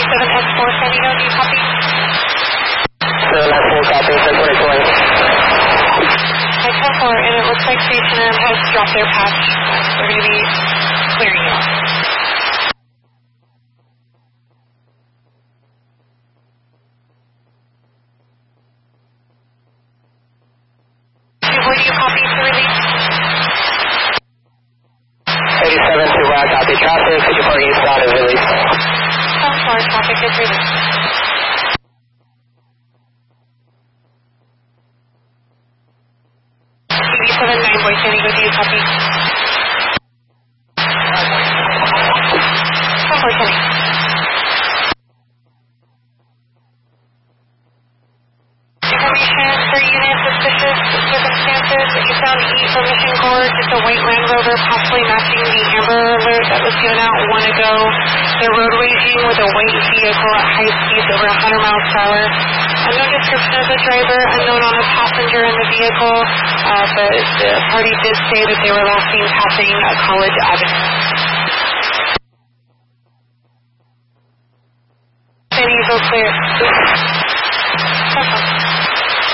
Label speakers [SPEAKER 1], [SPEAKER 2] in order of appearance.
[SPEAKER 1] 87S4 San Diego, do you copy?
[SPEAKER 2] 7S4 copy, 1020.
[SPEAKER 1] I 10-4, and it looks like Station has dropped their patch. They're going to be clearing you off. Where do you copy to release?
[SPEAKER 2] 87-2 copy traffic, could you park eastbound is released?
[SPEAKER 1] 10-4, traffic is released. TV79 Boy San Diego, do you copy? 10-4, Kenny. Information for unit suspicious circumstances. You found E for Mission Corps, just a white Land Rover possibly matching the Amber Alert that was given out one ago. They're road raging with a white vehicle at high speeds over 100 miles per hour. Unknown description of the driver, unknown on the passenger in the vehicle, but the party did say that they were last seen passing College Avenue. San Diego clear.